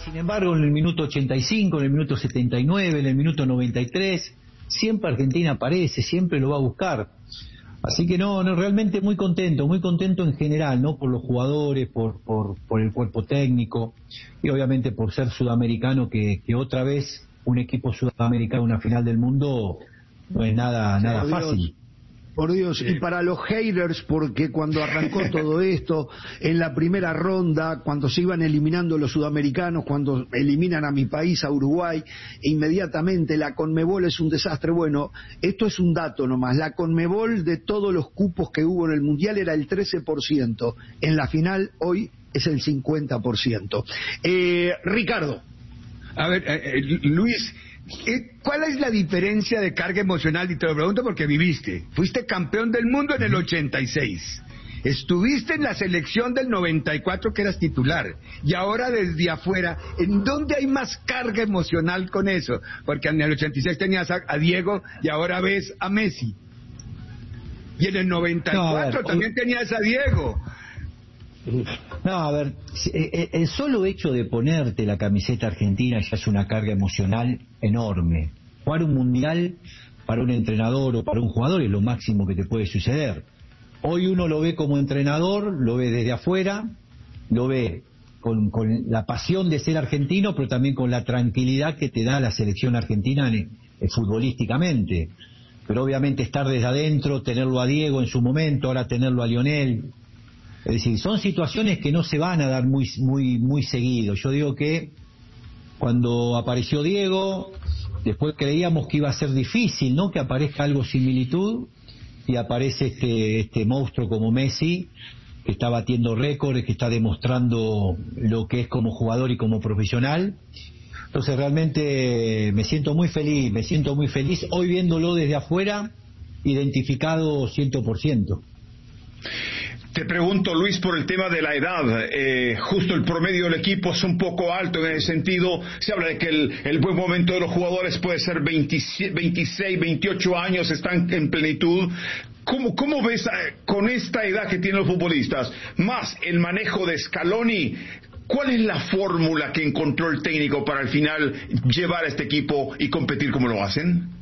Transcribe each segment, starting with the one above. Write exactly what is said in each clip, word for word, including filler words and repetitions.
Sin embargo, en el minuto ochenta y cinco, en el minuto setenta y nueve, en el minuto noventa y tres, siempre Argentina aparece, siempre lo va a buscar. Así que no, no, realmente muy contento, muy contento en general, ¿no? Por los jugadores, por, por, por el cuerpo técnico y obviamente por ser sudamericano, que, que otra vez un equipo sudamericano en una final del mundo no es nada, nada fácil. Por Dios, sí. Y para los haters, porque cuando arrancó todo esto, en la primera ronda, cuando se iban eliminando los sudamericanos, cuando eliminan a mi país, a Uruguay, inmediatamente la Conmebol es un desastre. Bueno, esto es un dato nomás, la Conmebol de todos los cupos que hubo en el Mundial era el trece por ciento, en la final hoy es el cincuenta por ciento. Eh, Ricardo. A ver, eh, eh, Luis... ¿Cuál es la diferencia de carga emocional? Y te lo pregunto porque viviste. Fuiste campeón del mundo en el ochenta y seis. Estuviste en la selección del noventa y cuatro que eras titular. Y ahora desde afuera, ¿en dónde hay más carga emocional con eso? Porque en el ochenta y seis tenías a, a Diego y ahora ves a Messi. Y en el noventa y cuatro no, también tenías a Diego. No, a ver, el solo hecho de ponerte la camiseta argentina ya es una carga emocional enorme. Jugar un mundial para un entrenador o para un jugador es lo máximo que te puede suceder. Hoy uno lo ve como entrenador, lo ve desde afuera, lo ve con, con la pasión de ser argentino, pero también con la tranquilidad que te da la selección argentina eh, futbolísticamente. Pero obviamente estar desde adentro, tenerlo a Diego en su momento, ahora tenerlo a Lionel. Es decir, son situaciones que no se van a dar muy muy muy seguido. Yo digo que cuando apareció Diego, después creíamos que iba a ser difícil, ¿no? Que aparezca algo similitud, y aparece este este monstruo como Messi, que está batiendo récords, que está demostrando lo que es como jugador y como profesional. Entonces realmente me siento muy feliz, me siento muy feliz hoy viéndolo desde afuera, identificado cien por ciento. Te pregunto, Luis, por el tema de la edad. Eh, justo el promedio del equipo es un poco alto en ese sentido. Se habla de que el, el buen momento de los jugadores puede ser veintiséis, veintiocho años, están en plenitud. ¿Cómo, cómo ves eh, con esta edad que tienen los futbolistas, más el manejo de Scaloni? ¿Cuál es la fórmula que encontró el técnico para al final llevar a este equipo y competir como lo hacen?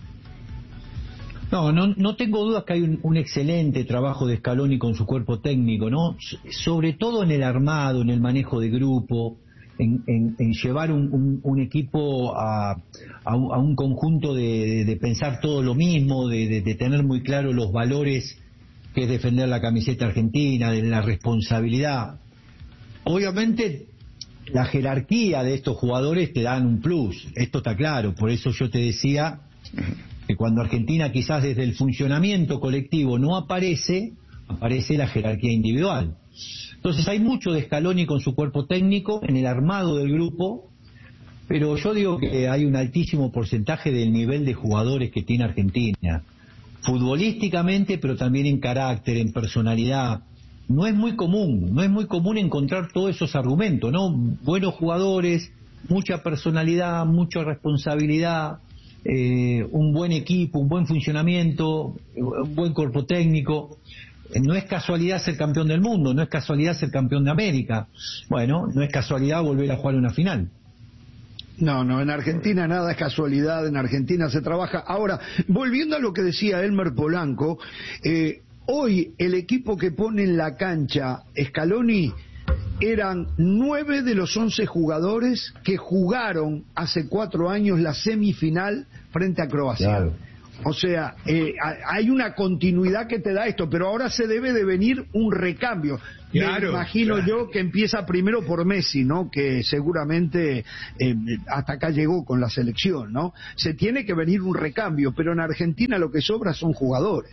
No, no, no tengo dudas que hay un, un excelente trabajo de Scaloni con su cuerpo técnico, ¿no? Sobre todo en el armado, en el manejo de grupo, en, en, en llevar un, un, un equipo a, a, un, a un conjunto de, de, de pensar todo lo mismo, de, de, de tener muy claro los valores que es defender la camiseta argentina, de la responsabilidad. Obviamente la jerarquía de estos jugadores te dan un plus, esto está claro, por eso yo te decía que cuando Argentina quizás desde el funcionamiento colectivo no aparece, aparece la jerarquía individual. Entonces hay mucho de Scaloni con su cuerpo técnico en el armado del grupo, pero yo digo que hay un altísimo porcentaje del nivel de jugadores que tiene Argentina, futbolísticamente, pero también en carácter, en personalidad. No es muy común, no es muy común encontrar todos esos argumentos, ¿no? Buenos jugadores, mucha personalidad, mucha responsabilidad, Eh, un buen equipo, un buen funcionamiento, un buen cuerpo técnico. No es casualidad ser campeón del mundo, no es casualidad ser campeón de América. Bueno, no es casualidad volver a jugar una final. No, no, en Argentina nada es casualidad, en Argentina se trabaja. Ahora, volviendo a lo que decía Elmer Polanco, eh, hoy el equipo que pone en la cancha Scaloni eran nueve de los once jugadores que jugaron hace cuatro años la semifinal frente a Croacia. Claro. O sea, eh, hay una continuidad que te da esto, pero ahora se debe de venir un recambio. Claro, Me imagino claro. yo que empieza primero por Messi, ¿no? Que seguramente eh, hasta acá llegó con la selección, ¿no? Se tiene que venir un recambio, pero en Argentina lo que sobra son jugadores.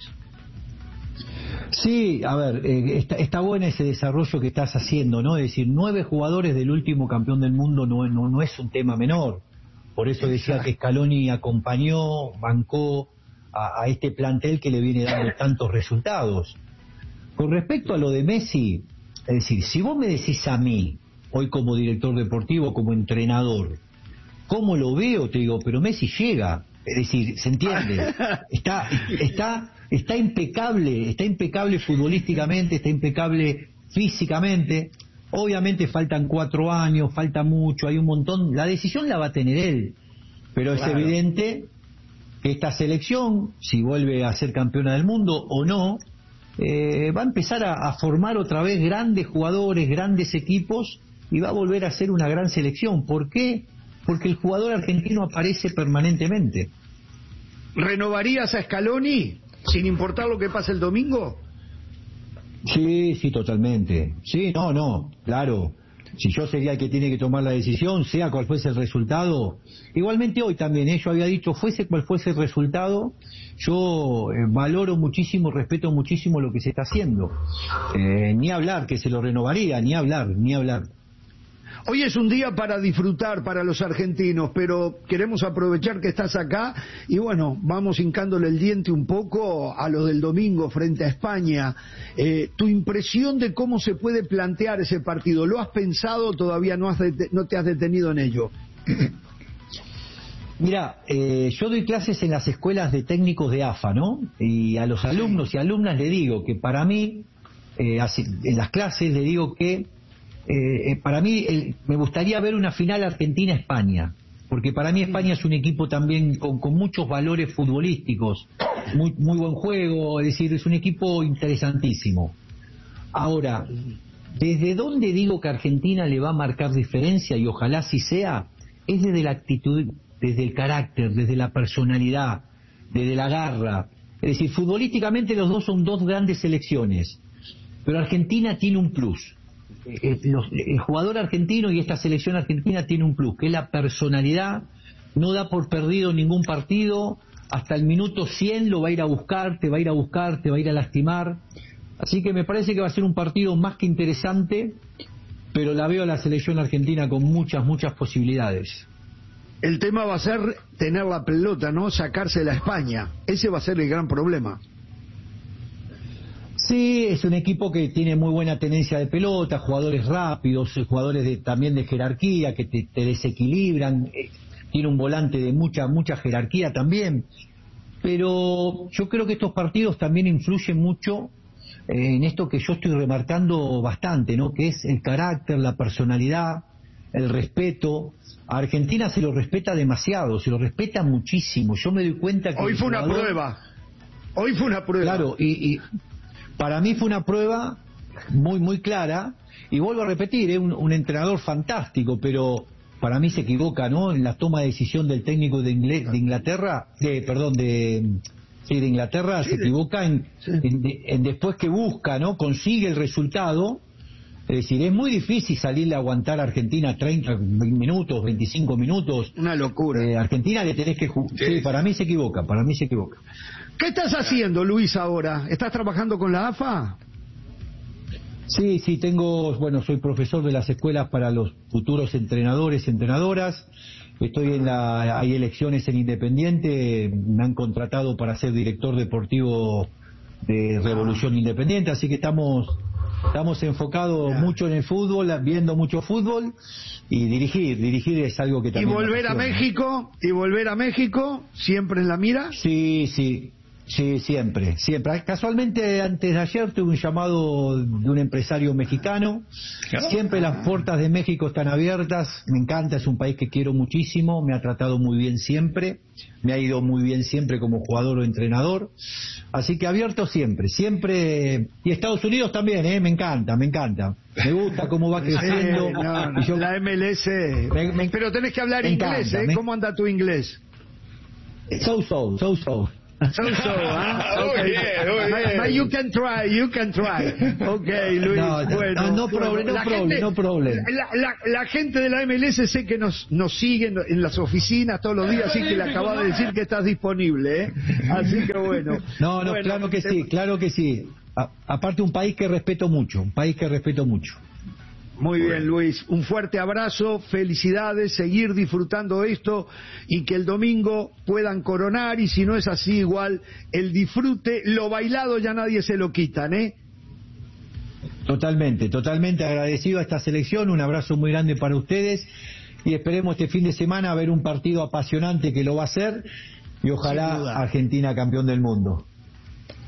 Sí, a ver, eh, está, está bueno ese desarrollo que estás haciendo, ¿no? Es decir, nueve jugadores del último campeón del mundo no, no, no es un tema menor. Por eso decía que Scaloni acompañó, bancó a, a este plantel que le viene dando tantos resultados. Con respecto a lo de Messi, es decir, si vos me decís a mí, hoy como director deportivo, como entrenador, ¿cómo lo veo? Te digo, pero Messi llega. Es decir, ¿se entiende? Está, está, está impecable, está impecable futbolísticamente, está impecable físicamente. Obviamente faltan cuatro años, falta mucho, hay un montón, la decisión la va a tener él, pero claro, es evidente que esta selección, si vuelve a ser campeona del mundo o no, eh, va a empezar a, a formar otra vez grandes jugadores, grandes equipos, y va a volver a ser una gran selección. ¿Por qué? Porque el jugador argentino aparece permanentemente. ¿Renovarías a Scaloni sin importar lo que pase el domingo? Sí, sí, totalmente. Sí, no, no, claro. Si yo sería el que tiene que tomar la decisión, sea cual fuese el resultado. Igualmente hoy también, ¿eh? Yo había dicho, fuese cual fuese el resultado, yo eh, valoro muchísimo, respeto muchísimo lo que se está haciendo. Eh, ni hablar que se lo renovaría, ni hablar, ni hablar. Hoy es un día para disfrutar para los argentinos, pero queremos aprovechar que estás acá y bueno, vamos hincándole el diente un poco a lo del domingo frente a España. Eh, tu impresión de cómo se puede plantear ese partido, ¿lo has pensado o todavía no, has det- no te has detenido en ello? Mira, eh, yo doy clases en las escuelas de técnicos de A F A, ¿no? Y a los alumnos y alumnas le digo que para mí, eh, así, en las clases le digo que Eh, para mí el, me gustaría ver una final Argentina-España, porque para mí España es un equipo también con, con muchos valores futbolísticos, muy, muy buen juego, es decir, es un equipo interesantísimo. Ahora, ¿desde dónde digo que Argentina le va a marcar diferencia, y ojalá así sea? Es desde la actitud, desde el carácter, desde la personalidad, desde la garra. Es decir, futbolísticamente los dos son dos grandes selecciones, pero Argentina tiene un plus. Eh, los, el jugador argentino y esta selección argentina tiene un plus, que es la personalidad. No da por perdido ningún partido, hasta el minuto cien lo va a ir a buscar, te va a ir a buscar, te va a ir a lastimar. Así que me parece que va a ser un partido más que interesante, pero la veo a la selección argentina con muchas, muchas posibilidades. El tema va a ser tener la pelota, ¿no? Sacársela a España. Ese va a ser el gran problema. Sí, es un equipo que tiene muy buena tenencia de pelota, jugadores rápidos, jugadores de, también de jerarquía que te, te desequilibran, eh, tiene un volante de mucha mucha jerarquía también, pero yo creo que estos partidos también influyen mucho eh, en esto que yo estoy remarcando bastante, ¿no? Que es el carácter, la personalidad, el respeto. A Argentina se lo respeta demasiado, se lo respeta muchísimo. Yo me doy cuenta que hoy fue jugador... una prueba, hoy fue una prueba. Claro, y... y para mí fue una prueba muy muy clara, y vuelvo a repetir, es ¿eh? un, un entrenador fantástico, pero para mí se equivoca, ¿no? En la toma de decisión del técnico de, Ingle- de Inglaterra, de, perdón, de, sí, de Inglaterra, sí, se de, equivoca en, sí. en, en después que busca, ¿no? Consigue el resultado. Es decir, es muy difícil salirle a aguantar a Argentina treinta minutos, veinticinco minutos. Una locura. Eh, Argentina le tenés que jugar. Sí. sí, para mí se equivoca, para mí se equivoca. ¿Qué estás haciendo, Luis, ahora? ¿Estás trabajando con la A F A? Sí, sí, tengo, bueno, soy profesor de las escuelas para los futuros entrenadores, entrenadoras. Estoy en la, hay elecciones en Independiente, me han contratado para ser director deportivo de Revolución Independiente, así que estamos estamos enfocados yeah. mucho en el fútbol, viendo mucho fútbol, y dirigir, dirigir es algo que también... ¿Y volver a México? ¿Y volver a México? ¿Siempre en la mira? Sí, sí. Sí, siempre, siempre. Casualmente antes de ayer tuve un llamado de un empresario mexicano. Siempre las puertas de México están abiertas. Me encanta, es un país que quiero muchísimo. Me ha tratado muy bien siempre. Me ha ido muy bien siempre como jugador o entrenador. Así que abierto siempre, siempre. Y Estados Unidos también, ¿eh? Me encanta, me encanta. Me gusta cómo va creciendo. Sí, no, no, y yo, la M L S. Me, me, pero tenés que hablar inglés, encanta, ¿eh? Me... ¿Cómo anda tu inglés? So, so, so, so. So so, ¿ah? ¿eh? Okay. Muy bien, muy bien. You can try, you can try. Okay, Luis. No, bueno, no, no bueno, problem, no problem, gente, no problem. La, la, la gente de la M L S sé que nos nos sigue en, en las oficinas todos los días, así que le acabas de decir que estás disponible, ¿eh? Así que bueno. No, no, bueno, claro que te... sí, claro que sí. A, aparte un país que respeto mucho, un país que respeto mucho. Muy bien, Luis, un fuerte abrazo, felicidades, seguir disfrutando esto y que el domingo puedan coronar, y si no es así igual, el disfrute, lo bailado ya nadie se lo quitan, ¿eh? Totalmente, totalmente agradecido a esta selección, un abrazo muy grande para ustedes y esperemos este fin de semana ver un partido apasionante que lo va a hacer y ojalá Argentina campeón del mundo.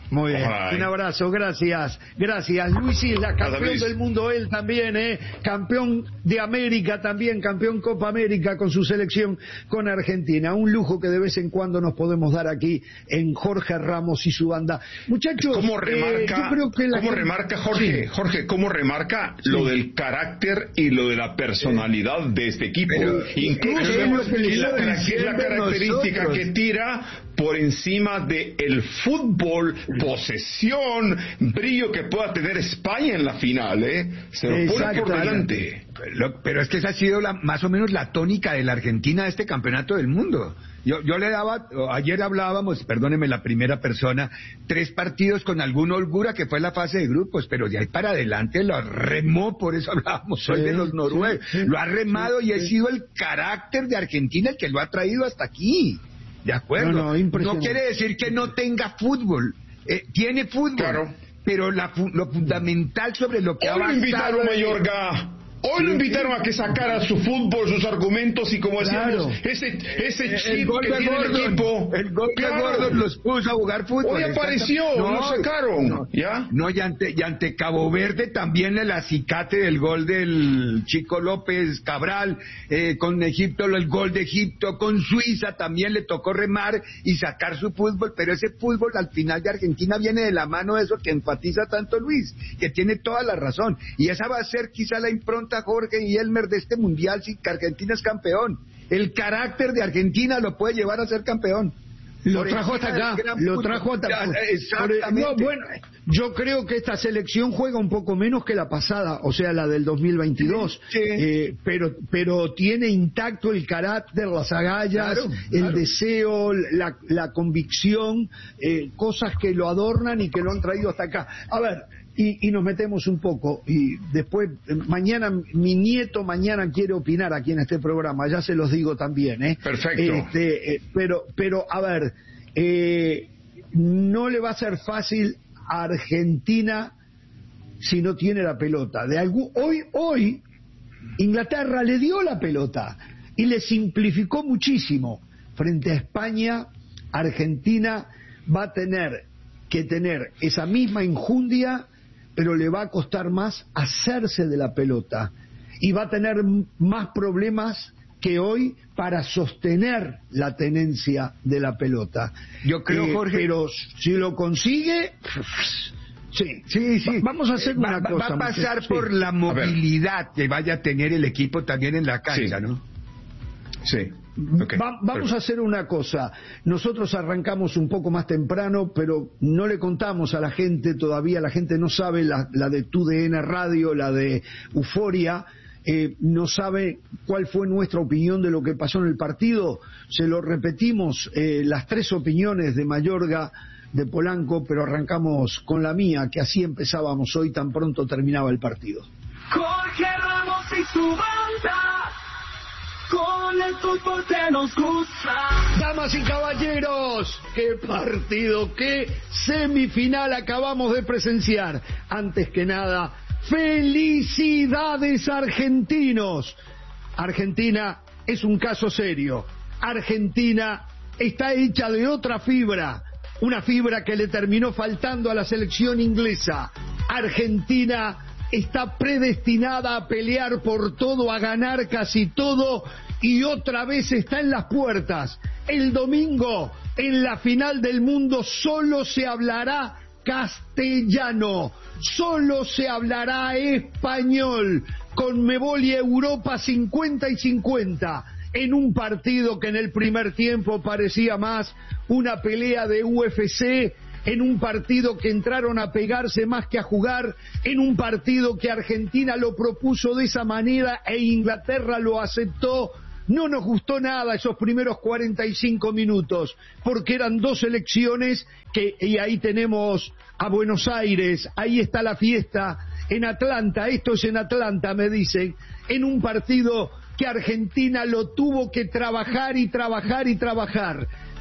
Muy bien, Ojalá, un eh. abrazo, gracias, gracias. Luis Isla, campeón Luis. del mundo él también, eh, campeón de América también, campeón Copa América con su selección con Argentina. Un lujo que de vez en cuando nos podemos dar aquí en Jorge Ramos y su banda. Muchachos, ¿Cómo remarca, eh, yo creo que la cómo gente- remarca Jorge? Sí. Jorge, ¿cómo remarca Sí. lo del carácter y lo de la personalidad de este equipo? Pero, Incluso pero es lo que le la, estoy carac- diciendo la característica nosotros. que tira por encima del fútbol, posesión, brillo que pueda tener España en la final, ¿eh? Se lo pone por Exactamente. delante. Lo- pero es que esa ha sido la, más o menos la tónica de la Argentina de este campeonato del mundo. Yo, yo le daba, ayer hablábamos, perdóneme la primera persona, tres partidos con alguna holgura que fue la fase de grupos, pero de ahí para adelante lo remó, por eso hablábamos Sí, hoy de los noruegos, sí, sí, lo ha remado sí, y ha sí. sido el carácter de Argentina el que lo ha traído hasta aquí. De acuerdo. No, no, impresionante. No quiere decir que no tenga fútbol. Eh, tiene fútbol. Claro. Pero la, fu- lo fundamental sobre lo que ha Hoy lo avanzado invitaron a es- Mayorga. Hoy lo invitaron a que sacara su fútbol, sus argumentos y como decíamos, Claro. ese, ese El chip gol que de tiene el Gordon, equipo. el gol de Claro. Gordon los puso a jugar fútbol. Hoy apareció, Exactamente. lo sacaron, no, ¿ya? No, y ante, y ante Cabo Verde también el acicate del gol del Chico López Cabral, eh, con Egipto el gol de Egipto, con Suiza también le tocó remar y sacar su fútbol, pero ese fútbol al final de Argentina viene de la mano de eso que enfatiza tanto Luis, que tiene toda la razón, y esa va a ser quizá la impronta, Jorge y Elmer, de este mundial si que Argentina es campeón. El carácter de Argentina lo puede llevar a ser campeón. Lo Por trajo hasta encima acá, del gran lo fútbol. trajo hasta Ya, acá. Exactamente. No, bueno, yo creo que esta selección juega un poco menos que la pasada, o sea, la del dos mil veintidós, Sí. eh, pero pero tiene intacto el carácter, las agallas, Claro, el claro. deseo, la, la convicción, eh, cosas que lo adornan y que lo han traído hasta acá. A ver, y, y nos metemos un poco, y después, eh, mañana, mi nieto mañana quiere opinar aquí en este programa, ya se los digo también, ¿eh? Perfecto. Este, eh, pero, pero, a ver, eh, no le va a ser fácil a Argentina si no tiene la pelota. De algún, hoy, hoy, Inglaterra le dio la pelota y le simplificó muchísimo. Frente a España, Argentina va a tener que tener esa misma enjundia, pero le va a costar más hacerse de la pelota y va a tener m- más problemas que hoy para sostener la tenencia de la pelota. Yo creo, Eh, Jorge- pero si lo consigue, sí, Sí, sí. Va- vamos a hacer Va- una va, cosa. Va a pasar muchachos. por Sí. la movilidad que vaya a tener el equipo también en la cancha, Sí. ¿no? Sí. Ok, Va- vamos perfecto. a hacer una cosa. Nosotros arrancamos un poco más temprano, pero no le contamos a la gente todavía. La gente no sabe la, la de T U D N Radio, la de Euforia. Eh, no sabe cuál fue nuestra opinión de lo que pasó en el partido. Se lo repetimos, eh, las tres opiniones de Mayorga, de Polanco, pero arrancamos con la mía, que así empezábamos hoy, tan pronto terminaba el partido. Jorge Ramos y su banda, con el fútbol que nos gusta. Damas y caballeros, qué partido, qué semifinal acabamos de presenciar. Antes que nada, felicidades argentinos. Argentina es un caso serio. Argentina está hecha de otra fibra, una fibra que le terminó faltando a la selección inglesa. Argentina está predestinada a pelear por todo, a ganar casi todo, y otra vez está en las puertas. El domingo, en la final del mundo, solo se hablará castellano, solo se hablará español. Conmebol y Europa cincuenta y cincuenta, en un partido que en el primer tiempo parecía más una pelea de U F C, en un partido que entraron a pegarse más que a jugar, en un partido que Argentina lo propuso de esa manera e Inglaterra lo aceptó. No nos gustó nada esos primeros cuarenta y cinco minutos, porque eran dos selecciones que, y ahí tenemos a Buenos Aires, ahí está la fiesta, en Atlanta, esto es en Atlanta, me dicen, en un partido que Argentina lo tuvo que trabajar y trabajar y trabajar,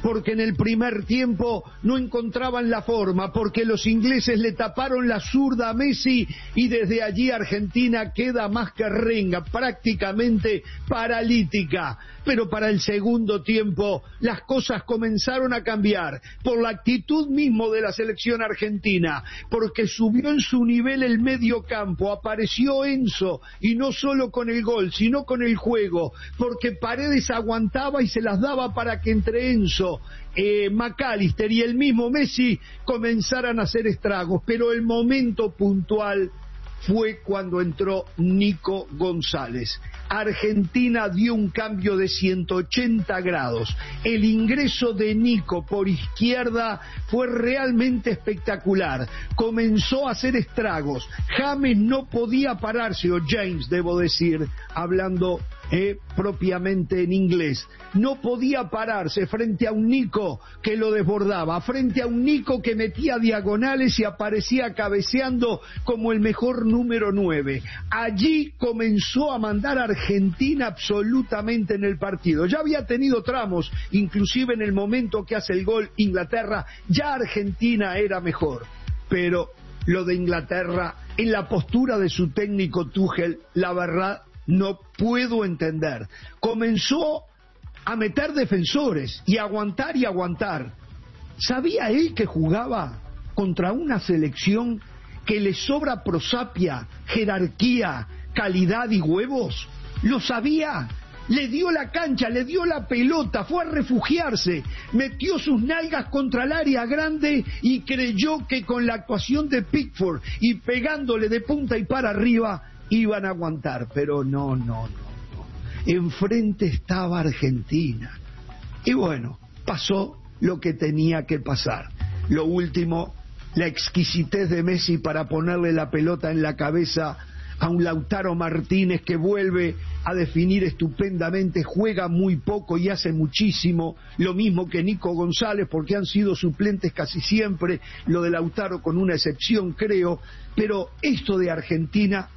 porque en el primer tiempo no encontraban la forma, porque los ingleses le taparon la zurda a Messi y desde allí Argentina queda más que renga, prácticamente paralítica. Pero para el segundo tiempo las cosas comenzaron a cambiar por la actitud mismo de la selección argentina, porque subió en su nivel el medio campo, apareció Enzo, y no solo con el gol, sino con el juego, porque Paredes aguantaba y se las daba para que entre Enzo, eh, McAllister y el mismo Messi comenzaran a hacer estragos. Pero el momento puntual fue cuando entró Nico González. Argentina dio un cambio de ciento ochenta grados. El ingreso de Nico por izquierda fue realmente espectacular. Comenzó a hacer estragos. James no podía pararse, o James debo decir, hablando eh, propiamente en inglés. No podía pararse frente a un Nico que lo desbordaba, frente a un Nico que metía diagonales y aparecía cabeceando como el mejor número nueve. Allí comenzó a mandar a Argentina absolutamente en el partido. Ya había tenido tramos, inclusive en el momento que hace el gol Inglaterra, ya Argentina era mejor. Pero lo de Inglaterra, en la postura de su técnico Tuchel, la verdad no puedo entender. Comenzó a meter defensores y aguantar y aguantar. ¿Sabía él que jugaba contra una selección que le sobra prosapia, jerarquía, calidad y huevos? Lo sabía. Le dio la cancha, le dio la pelota, fue a refugiarse, metió sus nalgas contra el área grande y creyó que con la actuación de Pickford y pegándole de punta y para arriba iban a aguantar. Pero no, no, no, no. Enfrente estaba Argentina. Y bueno, pasó lo que tenía que pasar. Lo último, la exquisitez de Messi para ponerle la pelota en la cabeza a un Lautaro Martínez que vuelve a definir estupendamente, juega muy poco y hace muchísimo, lo mismo que Nico González, porque han sido suplentes casi siempre, lo de Lautaro con una excepción creo, pero esto de Argentina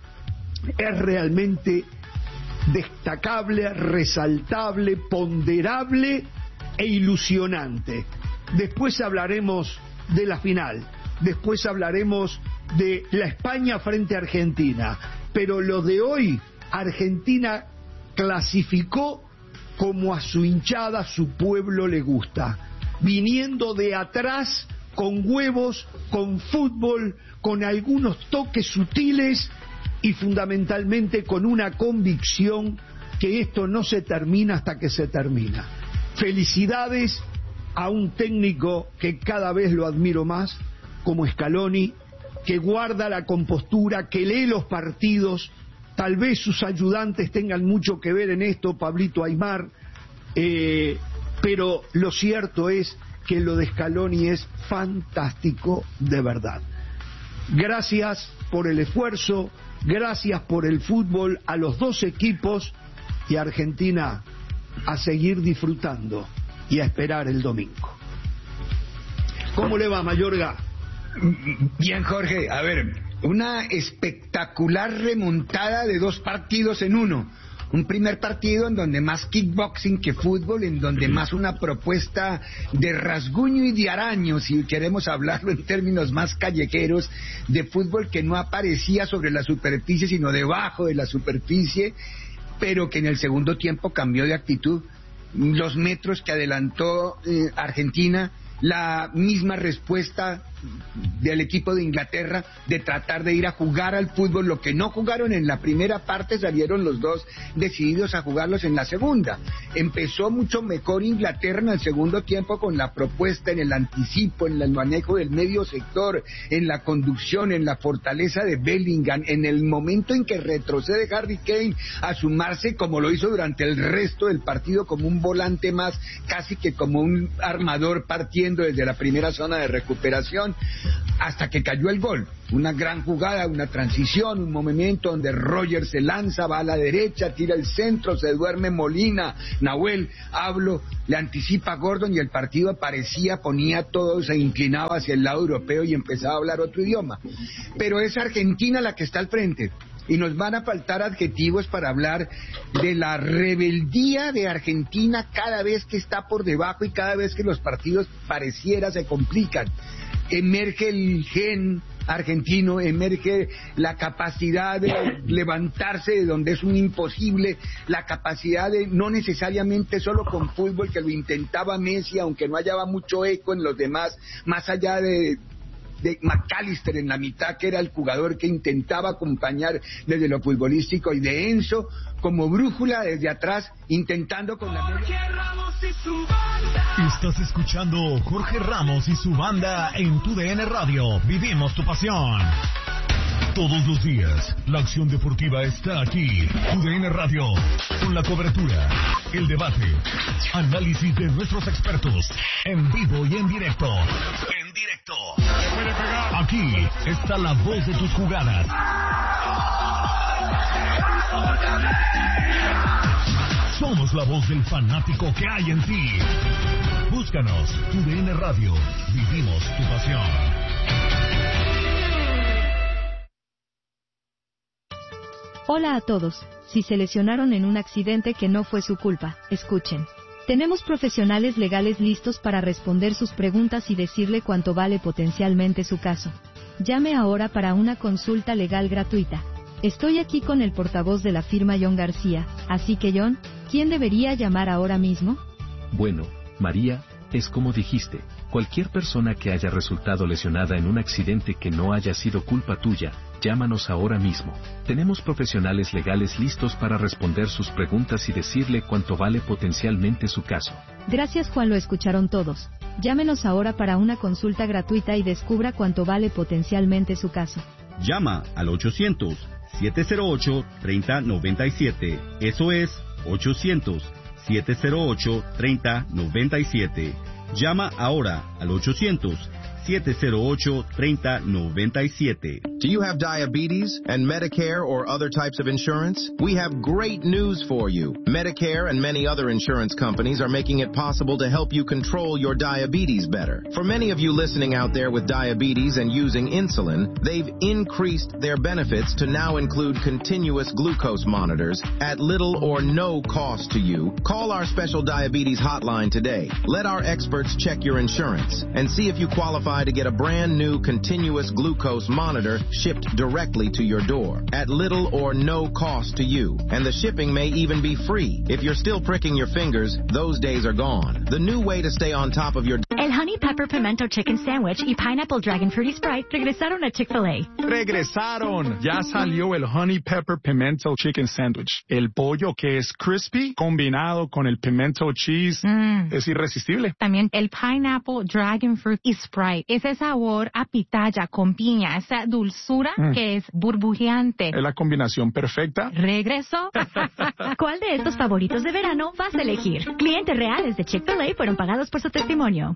es realmente destacable, resaltable, ponderable e ilusionante. Después hablaremos de la final, después hablaremos de la España frente a Argentina, pero lo de hoy, Argentina clasificó como a su hinchada, su pueblo le gusta, viniendo de atrás, con huevos, con fútbol, con algunos toques sutiles y fundamentalmente con una convicción que esto no se termina hasta que se termina. Felicidades a un técnico que cada vez lo admiro más, como Scaloni, que guarda la compostura, que lee los partidos. Tal vez sus ayudantes tengan mucho que ver en esto, Pablito Aimar, eh, pero lo cierto es que lo de Scaloni es fantástico de verdad. Gracias por el esfuerzo, gracias por el fútbol a los dos equipos, y Argentina a seguir disfrutando y a esperar el domingo. ¿Cómo le va, Mayorga? Bien, Jorge. A ver, una espectacular remontada de dos partidos en uno. Un primer partido en donde más kickboxing que fútbol, en donde más una propuesta de rasguño y de araño, si queremos hablarlo en términos más callejeros, de fútbol que no aparecía sobre la superficie, sino debajo de la superficie, pero que en el segundo tiempo cambió de actitud. Los metros que adelantó eh, Argentina, la misma respuesta del equipo de Inglaterra de tratar de ir a jugar al fútbol, lo que no jugaron en la primera parte, salieron los dos decididos a jugarlos en la segunda. Empezó mucho mejor Inglaterra en el segundo tiempo con la propuesta en el anticipo, en el manejo del medio sector, en la conducción, en la fortaleza de Bellingham, en el momento en que retrocede Harry Kane a sumarse como lo hizo durante el resto del partido, como un volante más, casi que como un armador partiendo desde la primera zona de recuperación, hasta que cayó el gol. Una gran jugada, una transición, un movimiento donde Roger se lanza, va a la derecha, tira el centro, se duerme Molina, Nahuel, hablo, le anticipa a Gordon y el partido parecía, ponía todo, se inclinaba hacia el lado europeo y empezaba a hablar otro idioma. Pero es Argentina la que está al frente. y nos van a faltar adjetivos para hablar de la rebeldía de Argentina cada vez que está por debajo y cada vez que los partidos pareciera se complican. Emerge el gen argentino, emerge la capacidad de levantarse de donde es un imposible, la capacidad de, no necesariamente solo con fútbol, que lo intentaba Messi, aunque no hallaba mucho eco en los demás, más allá de de McAllister en la mitad, que era el jugador que intentaba acompañar desde lo futbolístico, y de Enzo como brújula desde atrás, intentando con la media. Estás escuchando Jorge Ramos y su banda en tu D N Radio. Vivimos tu pasión. Todos los días, la acción deportiva está aquí. Tu D N Radio, con la cobertura, el debate, análisis de nuestros expertos, en vivo y en directo. En directo. Aquí está la voz de tus jugadas. Somos la voz del fanático que hay en ti. Búscanos, tu D N Radio. Vivimos tu pasión. Hola a todos. Si se lesionaron en un accidente que no fue su culpa, escuchen. Tenemos profesionales legales listos para responder sus preguntas y decirle cuánto vale potencialmente su caso. Llame ahora para una consulta legal gratuita. Estoy aquí con el portavoz de la firma John García, así que John, ¿quién debería llamar ahora mismo? Bueno, María, es como dijiste, cualquier persona que haya resultado lesionada en un accidente que no haya sido culpa tuya, llámanos ahora mismo. Tenemos profesionales legales listos para responder sus preguntas y decirle cuánto vale potencialmente su caso. Gracias, Juan, lo escucharon todos. Llámenos ahora para una consulta gratuita y descubra cuánto vale potencialmente su caso. Llama al ochocientos, siete cero ocho, tres cero nueve siete. Eso es ochocientos, siete cero ocho, tres cero nueve siete. Llama ahora al ochocientos, siete cero ocho, tres cero nueve siete. Do you have diabetes and Medicare or other types of insurance? We have great news for you. Medicare and many other insurance companies are making it possible to help you control your diabetes better. For many of you listening out there with diabetes and using insulin, they've increased their benefits to now include continuous glucose monitors at little or no cost to you. Call our special diabetes hotline today. Let our experts check your insurance and see if you qualify to get a brand new continuous glucose monitor shipped directly to your door at little or no cost to you. And the shipping may even be free. If you're still pricking your fingers, those days are gone. The new way to stay on top of your... El Honey Pepper Pimento Chicken Sandwich y Pineapple Dragon Fruity Sprite regresaron a Chick-fil-A. Regresaron. Ya salió el Honey Pepper Pimento Chicken Sandwich. El pollo que es crispy combinado con el pimento cheese mm. es irresistible. También el Pineapple Dragon Fruit y Sprite. Ese sabor a pitaya con piña, esa dulzura mm. que es burbujeante. Es la combinación perfecta. Regresó. ¿Cuál de estos favoritos de verano vas a elegir? Clientes reales de Chick-fil-A fueron pagados por su testimonio.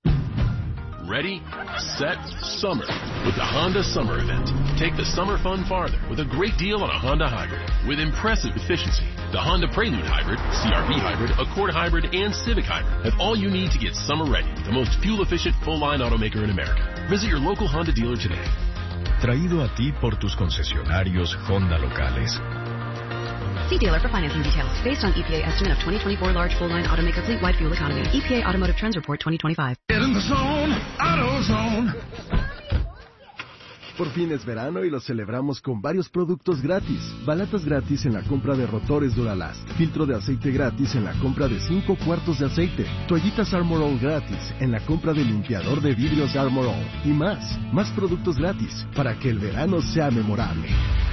Ready, set, summer with the Honda Summer Event. Take the summer fun farther with a great deal on a Honda Hybrid with impressive efficiency. The Honda Prelude Hybrid, C R V Hybrid, Accord Hybrid, and Civic Hybrid have all you need to get summer ready with the most fuel-efficient full-line automaker in America. Visit your local Honda dealer today. Traído a ti por tus concesionarios Honda locales. See dealer for financing details. Based on E P A estimate of twenty twenty-four large full-line automaker fleet-wide fuel economy. E P A Automotive Trends Report twenty twenty-five. Get in the zone, AutoZone. Por fin es verano y lo celebramos con varios productos gratis. Balatas gratis en la compra de rotores Duralast. Filtro de aceite gratis en la compra de cinco cuartos de aceite. Toallitas Armor All gratis en la compra de limpiador de vidrios Armor All. Y más, más productos gratis para que el verano sea memorable.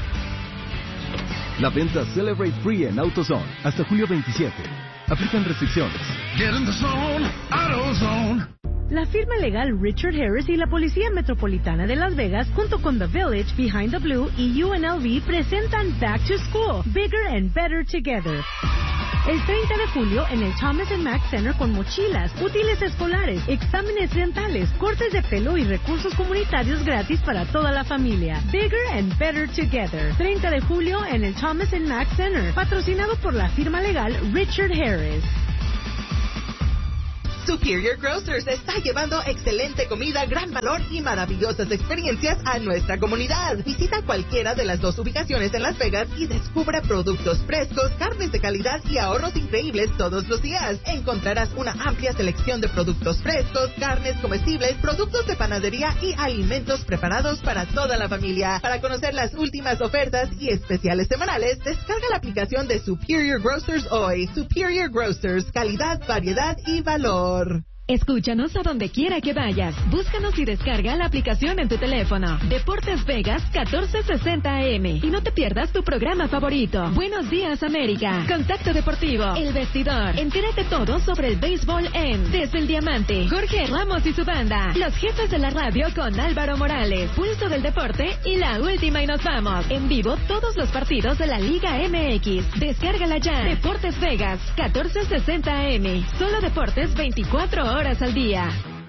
La venta Celebrate Free en AutoZone hasta julio veintisiete. Aplican restricciones. Get in the zone, AutoZone. La firma legal Richard Harris y la Policía Metropolitana de Las Vegas, junto con The Village, Behind the Blue y U N L V, presentan Back to School, Bigger and Better Together. El treinta de julio en el Thomas and Mack Center con mochilas, útiles escolares, exámenes dentales, cortes de pelo y recursos comunitarios gratis para toda la familia. Bigger and Better Together. treinta de julio en el Thomas and Mack Center, patrocinado por la firma legal Richard Harris. Superior Grocers está llevando excelente comida, gran valor y maravillosas experiencias a nuestra comunidad. Visita cualquiera de las dos ubicaciones en Las Vegas y descubra productos frescos, carnes de calidad y ahorros increíbles todos los días. Encontrarás una amplia selección de productos frescos, carnes comestibles, productos de panadería y alimentos preparados para toda la familia. Para conocer las últimas ofertas y especiales semanales, descarga la aplicación de Superior Grocers hoy. Superior Grocers, calidad, variedad y valor. Escúchanos a donde quiera que vayas. Búscanos y descarga la aplicación en tu teléfono. Deportes Vegas catorce sesenta A M. Y no te pierdas tu programa favorito. Buenos días, América. Contacto Deportivo. El Vestidor. Entérate todo sobre el béisbol en Desde el Diamante. Jorge Ramos y su banda. Los jefes de la radio con Álvaro Morales. Pulso del Deporte y La Última y Nos Vamos. En vivo todos los partidos de la Liga M X. Descárgala ya. Deportes Vegas catorce sesenta A M. Solo deportes veinticuatro horas al día.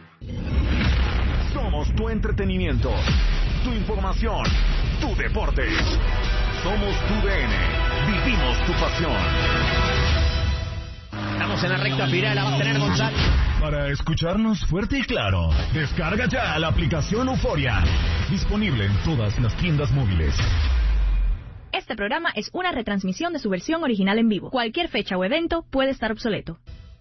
Somos tu entretenimiento, tu información, tu deporte. Somos tu D N. Vivimos tu pasión. Estamos en la recta final, la va a tener Gonzalo. Para escucharnos fuerte y claro, descarga ya la aplicación Euforia. Disponible en todas las tiendas móviles. Este programa es una retransmisión de su versión original en vivo. Cualquier fecha o evento puede estar obsoleto.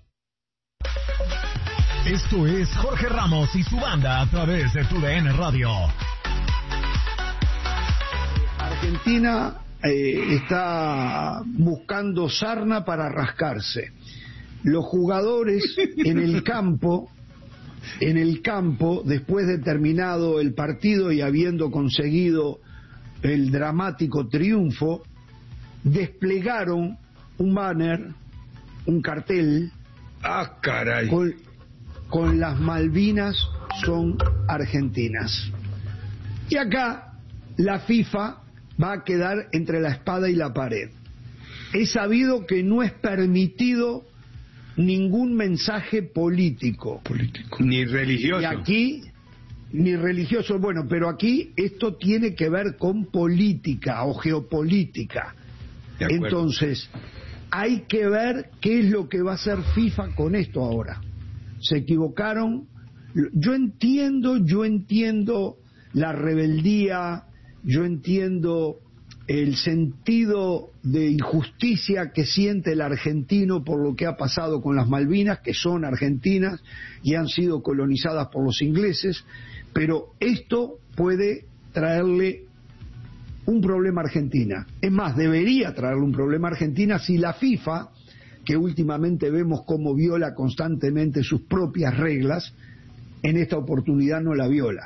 Esto es Jorge Ramos y su banda a través de tu D N Radio. Argentina eh, está buscando sarna para rascarse. Los jugadores en el campo, en el campo, después de terminado el partido y habiendo conseguido el dramático triunfo, desplegaron un banner, un cartel. Ah, caray. Con, con las Malvinas son argentinas. Y acá la FIFA va a quedar entre la espada y la pared. Es sabido que no es permitido ningún mensaje político. Político. Ni religioso. Y aquí, ni religioso, bueno, pero aquí esto tiene que ver con política o geopolítica. Entonces, hay que ver qué es lo que va a hacer FIFA con esto ahora. Se equivocaron. Yo entiendo, yo entiendo la rebeldía, yo entiendo el sentido de injusticia que siente el argentino por lo que ha pasado con las Malvinas, que son argentinas y han sido colonizadas por los ingleses, pero esto puede traerle un problema a Argentina. Es más, debería traerle un problema a Argentina si la FIFA, que últimamente vemos cómo viola constantemente sus propias reglas, en esta oportunidad no la viola.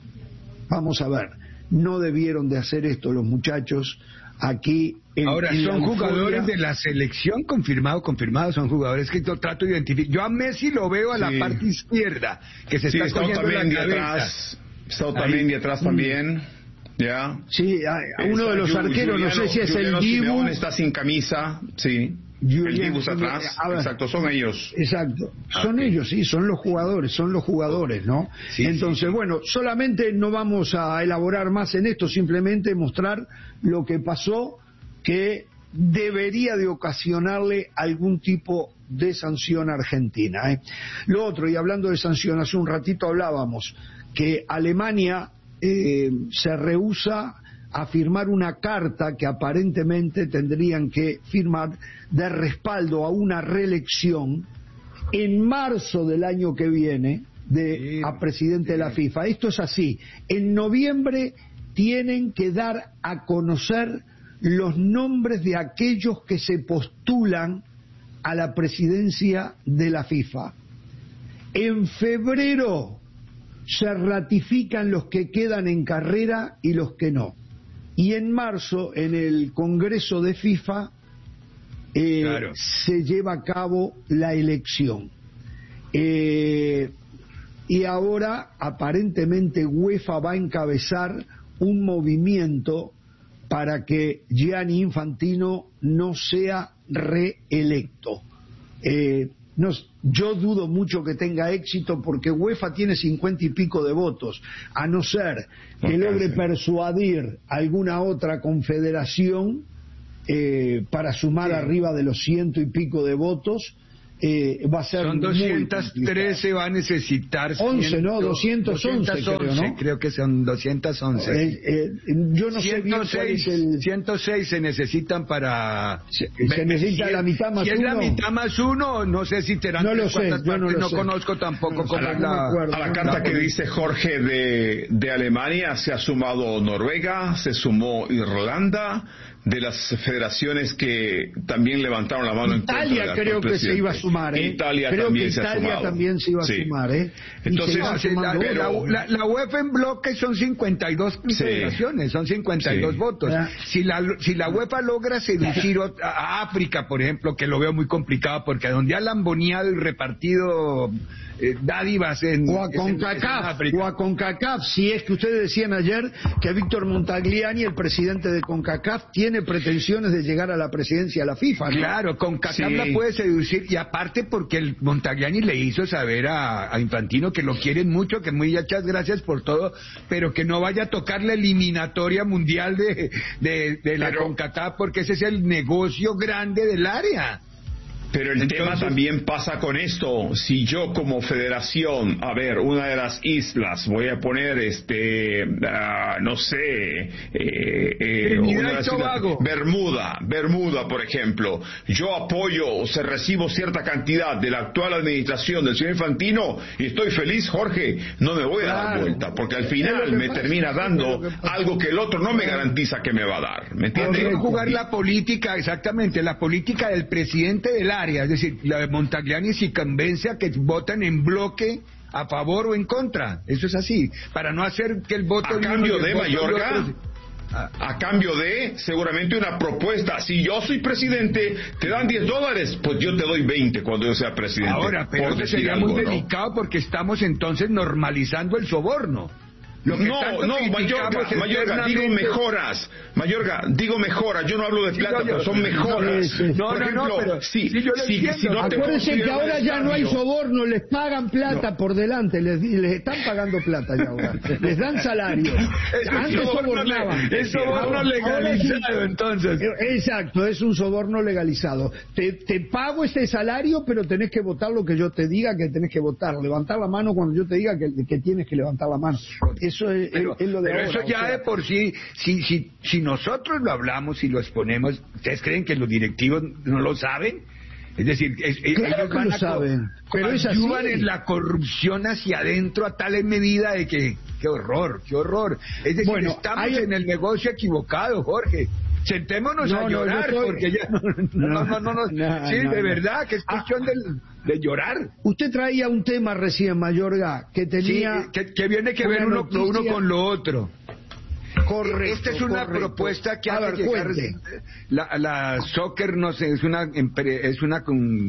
Vamos a ver, no debieron de hacer esto los muchachos aquí. En, Ahora, en son la jugadores euforia. de la selección, confirmado, confirmado, son jugadores que yo trato de identificar. Yo a Messi lo veo a Sí. la parte izquierda, que se Sí, está está cogiendo también la de cabeza. atrás. Está también de atrás también. Ya. Sí, a, a uno Está de los Ju- arqueros, no sé si es Juliano el Dibu. Simeone está sin camisa, sí. Julián el Dibu está Simeone, atrás. a ver. Exacto, son ellos. Exacto, Ah, son ok. ellos, sí, son los jugadores, son los jugadores, ¿no? Sí, Entonces, sí, sí. bueno, solamente no vamos a elaborar más en esto, simplemente mostrar lo que pasó, que debería de ocasionarle algún tipo de sanción a Argentina, ¿eh? Lo otro, y hablando de sanción, hace un ratito hablábamos que Alemania eh, se rehúsa a firmar una carta que aparentemente tendrían que firmar de respaldo a una reelección en marzo del año que viene de a presidente de la FIFA. Esto es así. En noviembre tienen que dar a conocer los nombres de aquellos que se postulan a la presidencia de la FIFA. En febrero se ratifican los que quedan en carrera y los que no. Y en marzo, en el Congreso de FIFA, eh, Claro. se lleva a cabo la elección. Eh, y ahora, aparentemente, UEFA va a encabezar un movimiento para que Gianni Infantino no sea reelecto. Eh, no, yo dudo mucho que tenga éxito porque UEFA tiene cincuenta y pico de votos, a no ser que Ok, logre sí. persuadir alguna otra confederación eh, para sumar Sí. arriba de los ciento y pico de votos. eh, va a ser son doscientos trece, va a necesitar once, ¿no? doscientos once, doscientos once, creo, ¿no? Creo que son doscientos once. Eh, eh, yo no sé bien cuál es el... ciento seis se necesitan para... Se, se necesita si la mitad más si uno. Si es la mitad más uno, no sé si te no lo sé, yo no, lo no sé. conozco tampoco cómo a es la, la... A la carta la, que dice Jorge de, de Alemania se ha sumado Noruega, se sumó Irlanda, de las federaciones que también levantaron la mano Italia en contra creo que se iba a sumar, ¿eh? Italia creo también que se Italia ha sumado. también se iba a sí. sumar, ¿eh? Entonces, la, la, la, la UEFA en bloque son cincuenta y dos sí. federaciones, son cincuenta y dos sí. votos. ¿Ya? Si la si la UEFA logra seducir a, a África, por ejemplo, que lo veo muy complicado, porque donde ha lamboneado y repartido eh, dádivas en... O a CONCACAF, o a CONCACAF, si es que ustedes decían ayer que Víctor Montagliani, el presidente de CONCACAF, tiene pretensiones de llegar a la presidencia de la FIFA, ¿no? Claro, CONCACAF sí. la puede seducir, y aparte porque el Montagliani le hizo saber a, a Infantino que lo quieren mucho, que muy muchas gracias por todo, pero que no vaya a tocar la eliminatoria mundial de, de, de la pero, CONCACAF, porque ese es el negocio grande del área. Pero el Entonces, tema también pasa con esto. Si yo como federación, a ver, una de las islas, voy a poner este, uh, no sé, eh, eh, una de las islas, Bermuda, Bermuda, por ejemplo, yo apoyo, o sea, recibo cierta cantidad de la actual administración del señor Infantino y estoy feliz, Jorge, no me voy a claro. dar vuelta, porque al final me pasa, termina dando que algo que el otro no me garantiza que me va a dar, ¿me entiendes? Hay que jugar la política, exactamente, la política del presidente del área, es decir, la de Montagliani si convence a que voten en bloque a favor o en contra, eso es así, para no hacer que el voto... A cambio de Mayorga, a, a cambio de seguramente una propuesta, si yo soy presidente, te dan diez dólares, pues yo te doy veinte cuando yo sea presidente. Ahora, pero eso sería algo, muy delicado, ¿no? Porque estamos entonces normalizando el soborno. Lo que no, no, Mayorga, Mayorga, digo mejoras, Mayorga, digo mejoras, yo no hablo de plata, pero son mejoras. No, no, no, pero sí, sí, sí, si no acuérdense que ahora ya no hay soborno, les pagan plata no. por delante, les, les están pagando plata ya ahora, les dan salario. Antes sobornaban. Es soborno legalizado, entonces. Exacto, es un soborno legalizado. Te, te pago este salario, pero tenés que votar lo que yo te diga que tenés que votar, levantar la mano cuando yo te diga que, que tienes que levantar la mano. Eso es, pero, es lo de pero ahora, eso ya o sea, de por sí, si, si, si nosotros lo hablamos y lo exponemos, ¿ustedes creen que los directivos no lo saben? Es decir, es, claro ellos que van lo a saben, pero es así. Ayudan en la corrupción hacia adentro a tal medida de que, qué horror, qué horror. Es decir, bueno, estamos hay... en el negocio equivocado, Jorge. Sentémonos no, a llorar, no, estoy... porque ya no, no, no, no, no, no sí, no, de no. verdad, que es cuestión ah, de, de llorar. Usted traía un tema recién, Mayorga, que tenía... Sí, que, que viene que ver uno, noticia... uno con lo otro. Correcto, Esta es una correcto. propuesta que a hace ver, llegar la, la soccer, no sé, es una es una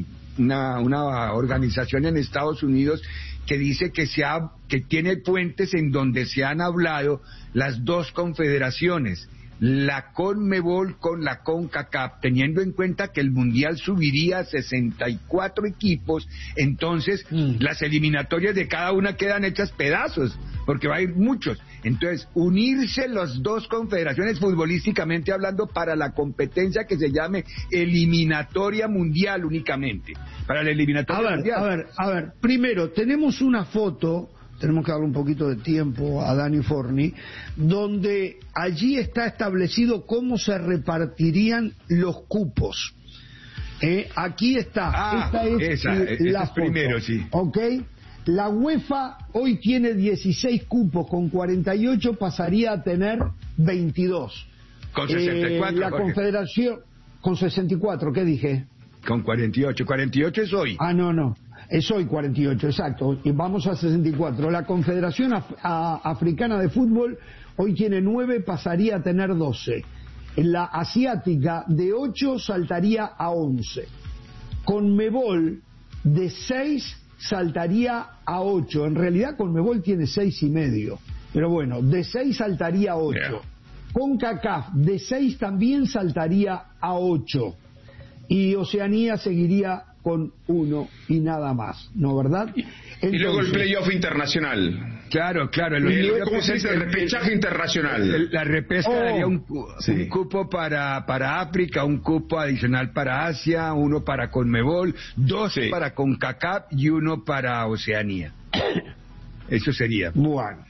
una una organización en Estados Unidos que dice que se ha, que tiene puentes en donde se han hablado las dos confederaciones, la CONMEBOL con la CONCACAF, teniendo en cuenta que el Mundial subiría a sesenta y cuatro equipos, entonces mm. las eliminatorias de cada una quedan hechas pedazos, porque va a ir muchos. Entonces, unirse las dos confederaciones futbolísticamente hablando para la competencia que se llame eliminatoria mundial únicamente, para la eliminatoria a ver, mundial. A ver, a ver, primero, tenemos una foto... tenemos que darle un poquito de tiempo a Dani Forni, donde allí está establecido cómo se repartirían los cupos. Eh, aquí está, ah, esta es esa, la es foto, primero, sí. ¿ok? La UEFA hoy tiene dieciséis cupos, con cuarenta y ocho pasaría a tener veintidós. Con sesenta y cuatro, eh, la Jorge. Confederación, con sesenta y cuatro, ¿qué dije? Con cuarenta y ocho, cuarenta y ocho es hoy. Ah, no, no. Es hoy cuarenta y ocho, exacto, y vamos a sesenta y cuatro. La Confederación Af a Africana de Fútbol hoy tiene nueve, pasaría a tener doce. La Asiática de ocho saltaría a once. CONMEBOL de seis saltaría a ocho. En realidad CONMEBOL tiene seis y medio, pero bueno, de seis saltaría a ocho. Yeah. CONCACAF de seis también saltaría a ocho. Y Oceanía seguiría con uno y nada más, ¿no verdad? Entonces, y luego el playoff internacional. Claro, claro. El, el, el, ¿Cómo se dice? El repechaje internacional. El, la repesca oh, daría un, sí. un cupo para, para África, un cupo adicional para Asia, uno para Conmebol, dos sí. para CONCACAF y uno para Oceanía. Eso sería. Bueno.